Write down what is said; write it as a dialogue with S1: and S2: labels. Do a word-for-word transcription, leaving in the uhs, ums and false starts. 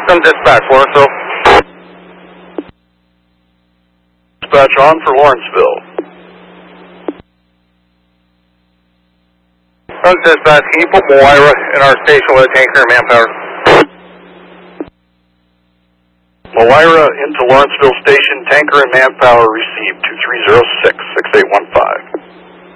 S1: Some dispatch, Lawrenceville. Dispatch on for Lawrenceville. Some dispatch, can you put Moira in our station with a tanker and manpower? Moira into Lawrenceville Station, tanker and manpower received two three zero six, six eight one five.